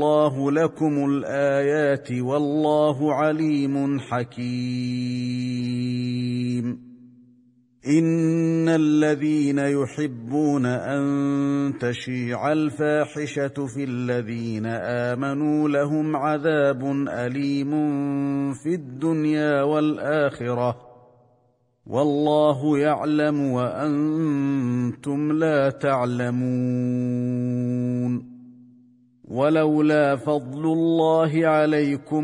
الله لكم الآيات والله عليم حكيم. إن الذين يحبون أن تشيع الفاحشة في الذين آمنوا لهم عذاب أليم في الدنيا والآخرة والله يعلم وأنتم لا تعلمون. ولولا فضل الله عليكم